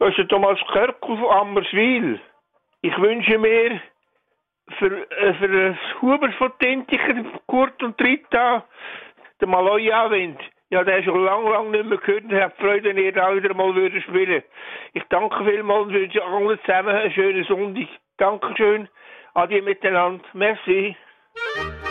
Das ist der Thomas Körkel von Ammerswil. Ich wünsche mir für das Huber von Tinticher, Kurt und Rita, der Maloya-Wind. Ja, der ist schon lang nicht mehr gehört und hat Freude, wenn ihr da wieder mal spielen würdet. Ich danke vielmals und wünsche allen zusammen einen schönen Sonntag. Dankeschön. Adieu miteinander. Merci.